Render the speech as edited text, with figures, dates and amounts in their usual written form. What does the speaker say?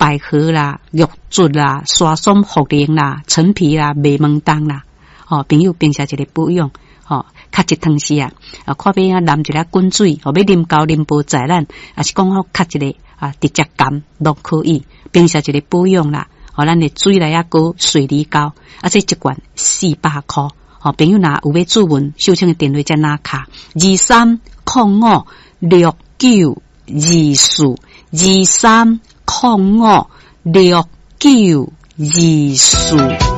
百合啦、玉竹啦、沙松茯苓啦、陈皮啦、麦门冬啦，朋友平时一个补用，较一汤时啊，看要啊淋一粒滚水，要啉高啉无在咱，也是讲较一个直接甘都可以，平时一个补用啦，咱的水来个水梨膏，这一罐400块，朋友若有要注文，收请的电话在哪卡？2305692423056924。